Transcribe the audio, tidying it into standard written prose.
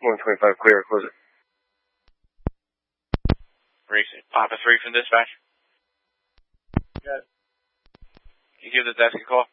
125 clear, close it. Papa 3 from dispatch. Got it. You give the desk a call.